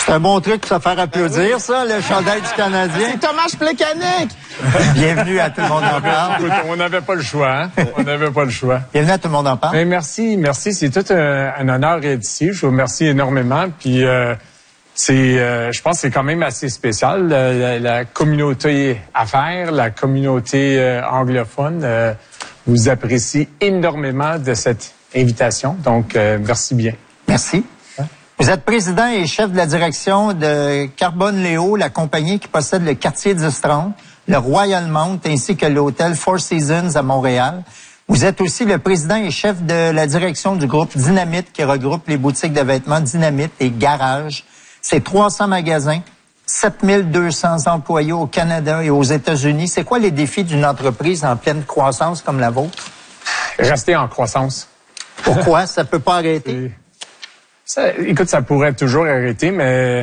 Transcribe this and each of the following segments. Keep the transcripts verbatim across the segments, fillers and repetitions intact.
C'est un bon truc pour se faire applaudir, oui. ça, le chandail du Canadien. C'est Thomas Plekanec! Bienvenue à Tout le monde en parle. Écoute, on n'avait pas le choix, hein? On n'avait pas le choix. Bienvenue à Tout le monde en parle. Mais merci, merci. C'est tout un, un honneur d'être ici. Je vous remercie énormément. Puis, euh, c'est, euh, je pense que c'est quand même assez spécial. La, la, la communauté affaires, la communauté euh, anglophone euh, vous apprécie énormément de cette invitation. Donc, euh, merci bien. Merci. Vous êtes président et chef de la direction de Carbone Léo, la compagnie qui possède le quartier d'Estron, le Royal Mount ainsi que l'hôtel Four Seasons à Montréal. Vous êtes aussi le président et chef de la direction du groupe Dynamite qui regroupe les boutiques de vêtements Dynamite et Garage. C'est trois cents magasins, sept mille deux cents employés au Canada et aux États-Unis. C'est quoi les défis d'une entreprise en pleine croissance comme la vôtre? Rester en croissance. Pourquoi? Ça peut pas arrêter? Et... Ça, écoute, ça pourrait toujours arrêter, mais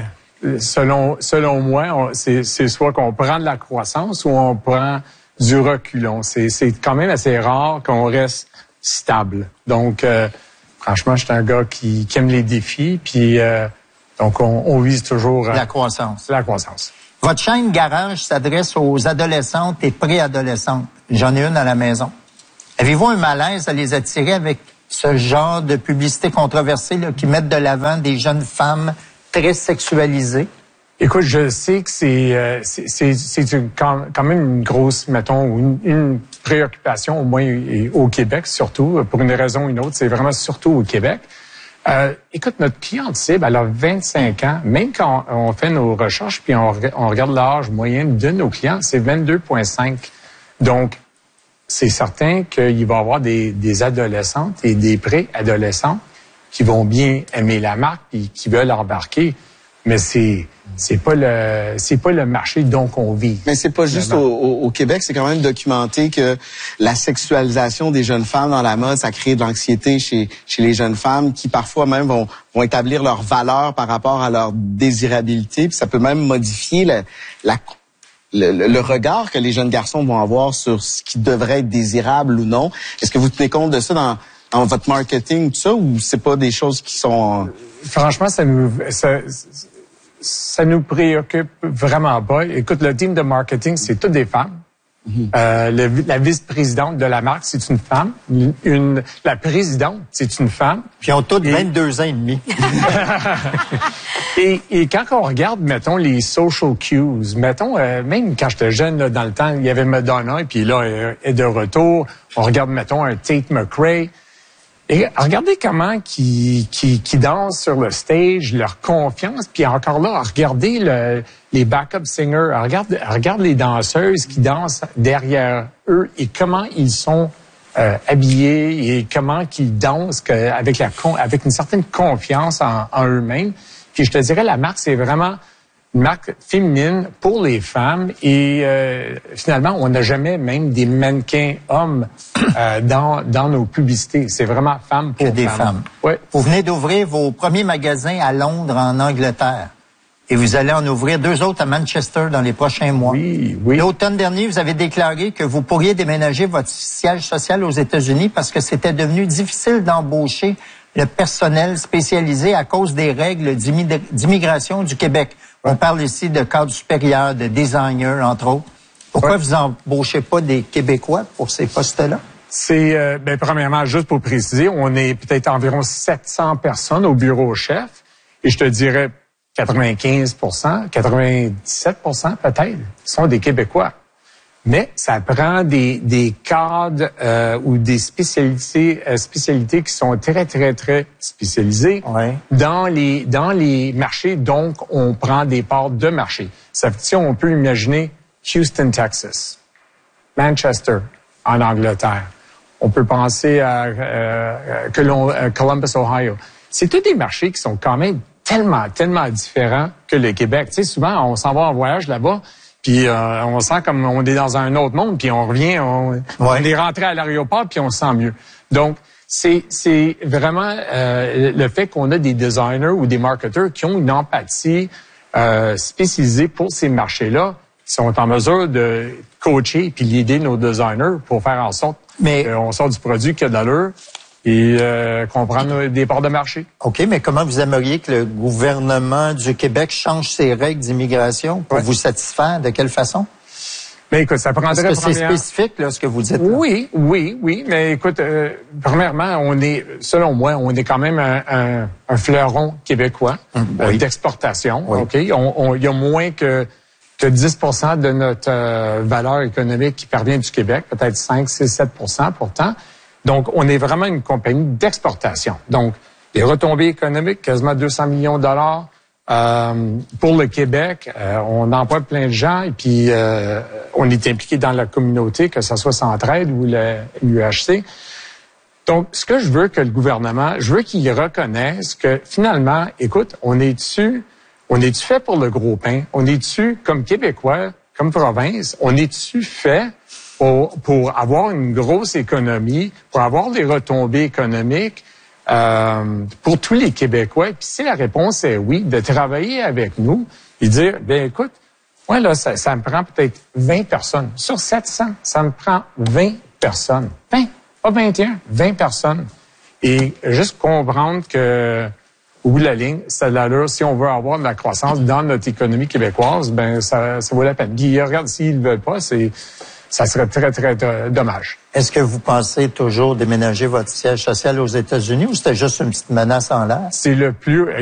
selon selon moi, c'est c'est soit qu'on prend de la croissance ou on prend du reculon. C'est c'est quand même assez rare qu'on reste stable. Donc, euh, franchement, je suis un gars qui, qui aime les défis, puis euh, donc on, on vise toujours la croissance. La croissance. Votre chaîne Garage s'adresse aux adolescentes et préadolescentes. J'en ai une à la maison. Avez-vous un malaise à les attirer avec ce genre de publicité controversée là, qui mettent de l'avant des jeunes femmes très sexualisées? Écoute, je sais que c'est euh, c'est c'est quand, quand même une grosse, mettons, une, une préoccupation, au moins et au Québec surtout, pour une raison ou une autre. C'est vraiment surtout au Québec. Euh, écoute, notre cliente cible, elle a vingt-cinq ans. Même quand on, on fait nos recherches puis on, on regarde l'âge moyen de nos clients, c'est vingt-deux virgule cinq. Donc, c'est certain qu'il va y avoir des, des adolescentes et des pré-adolescents qui vont bien aimer la marque et qui veulent embarquer. Mais c'est c'est pas le c'est pas le marché dont on vit. Mais c'est pas juste au, au, au Québec, c'est quand même documenté que la sexualisation des jeunes femmes dans la mode, ça crée de l'anxiété chez chez les jeunes femmes qui parfois même vont vont établir leurs valeurs par rapport à leur désirabilité, puis ça peut même modifier la, la Le, le, le regard que les jeunes garçons vont avoir sur ce qui devrait être désirable ou non. Est-ce que vous tenez compte de ça dans, dans votre marketing, tout ça, ou c'est pas des choses qui sont... Franchement, ça nous ça, ça nous préoccupe vraiment pas. Écoute, le team de marketing, c'est toutes des femmes. Mm-hmm. euh, le, la vice-présidente de la marque, c'est une femme. Une, une, la présidente, c'est une femme. Puis ils ont toutes et... vingt-deux ans et demi. et, et quand on regarde, mettons, les social cues, mettons, euh, même quand j'étais jeune, là, dans le temps, il y avait Madonna, et puis là, elle est de retour. On regarde, mettons, un Tate McRae. Et regardez comment qui qui qui dansent sur le stage, leur confiance, puis encore là, regardez le, les backup singers, regarde regarde les danseuses qui dansent derrière eux et comment ils sont euh, habillés et comment qu'ils dansent que, avec la avec une certaine confiance en, en eux-mêmes. Puis je te dirais, la marque, c'est vraiment une marque féminine pour les femmes et euh, finalement, on n'a jamais même des mannequins hommes euh, dans dans nos publicités. C'est vraiment femmes pour que des femmes. femmes. Ouais. Vous venez d'ouvrir vos premiers magasins à Londres, en Angleterre. Et vous allez en ouvrir deux autres à Manchester dans les prochains mois. Oui, oui. L'automne dernier, vous avez déclaré que vous pourriez déménager votre siège social aux États-Unis parce que c'était devenu difficile d'embaucher le personnel spécialisé à cause des règles d'immigration du Québec. On parle ici de cadres supérieurs, de designers, entre autres. Pourquoi ouais. vous embauchez pas des Québécois pour ces postes-là? C'est, euh, ben, premièrement, juste pour préciser, on est peut-être environ sept cents personnes au bureau chef. Et je te dirais quatre-vingt-quinze pour cent, quatre-vingt-dix-sept pour cent peut-être, sont des Québécois. Mais ça prend des, des cadres euh, ou des spécialités euh, spécialités qui sont très, très, très spécialisées ouais. dans les dans les marchés. Donc, on prend des parts de marché. Ça veut dire, on peut imaginer Houston, Texas, Manchester, en Angleterre. On peut penser à euh, Columbus, Ohio. C'est tous des marchés qui sont quand même tellement, tellement différents que le Québec. Tu sais, souvent, on s'en va en voyage là-bas, puis euh, on sent comme on est dans un autre monde, puis on revient, on, ouais. on est rentré à l'aéroport, puis on se sent mieux. Donc, c'est c'est vraiment euh, le fait qu'on a des designers ou des marketeurs qui ont une empathie euh, spécialisée pour ces marchés-là, qui sont en mesure de coacher puis l'aider nos designers pour faire en sorte Mais qu'on sort du produit qui a de l'allure et euh, qu'on prenne des parts de marché. OK, mais comment vous aimeriez que le gouvernement du Québec change ses règles d'immigration pour ouais. vous satisfaire? De quelle façon? Mais écoute, ça prendrait... Est-ce que c'est spécifique, là, ce que vous dites? Là? Oui, oui, oui. Mais écoute, euh, premièrement, on est, selon moi, on est quand même un, un, un fleuron québécois hum, oui. euh, d'exportation. Oui. OK? On, on, il y a moins que, que dix pour cent de notre euh, valeur économique qui parvient du Québec, peut-être cinq, six, sept pour cent pourtant. Donc, on est vraiment une compagnie d'exportation. Donc, les retombées économiques, quasiment deux cents millions de dollars. Euh, pour le Québec, euh, on emploie plein de gens et puis euh, on est impliqué dans la communauté, que ce soit Centraide ou l'U H C. Donc, ce que je veux que le gouvernement, je veux qu'il reconnaisse que finalement, écoute, on est dessus, on est dessus fait pour le gros pain, on est dessus comme Québécois, comme province, on est dessus fait pour, pour avoir une grosse économie, pour avoir des retombées économiques. Euh, pour tous les Québécois. Puis si la réponse est oui, de travailler avec nous et dire, ben écoute, moi là, ça, ça me prend peut-être vingt personnes. Sur sept cents, ça me prend vingt personnes. vingt, pas vingt et un, vingt personnes. Et juste comprendre que, au bout de la ligne, c'est de l'allure. Si on veut avoir de la croissance dans notre économie québécoise, ben ça, ça vaut la peine. Puis regarde, s'ils ne veulent pas, c'est... ça serait très, très, très dommage. Est-ce que vous pensez toujours déménager votre siège social aux États-Unis ou c'était juste une petite menace en l'air? C'est le plus...